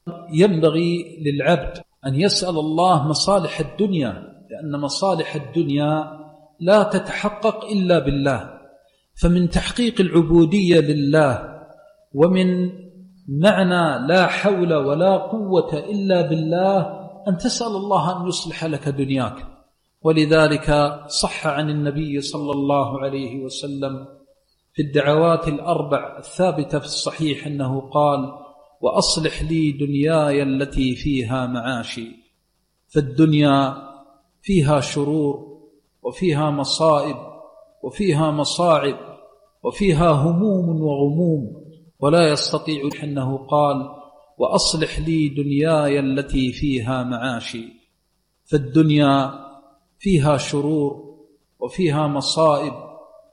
ينبغي للعبد أن يسأل الله مصالح الدنيا، لأن مصالح الدنيا لا تتحقق إلا بالله. فمن تحقيق العبودية لله ومن معنى لا حول ولا قوة إلا بالله أن تسأل الله أن يصلح لك دنياك. ولذلك صح عن النبي صلى الله عليه وسلم في الدعوات الأربع الثابتة في الصحيح أنه قال: وأصلح لي دنياي التي فيها معاشي. فالدنيا فيها شرور وفيها مصائب وفيها مصاعب وفيها هموم وغموم، ولا يستطيع أنه قال: وأصلح لي دنياي التي فيها معاشي. فالدنيا فيها شرور وفيها مصائب